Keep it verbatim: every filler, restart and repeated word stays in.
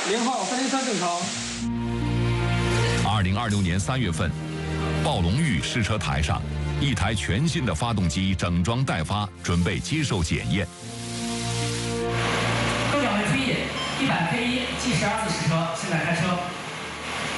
零号三零三正常。 二零二六年三月份，暴龙域试车台上，一台全新的发动机整装待发，准备接受检验。 各奖位推引，一百 K 一 G 十二次试车现在开始。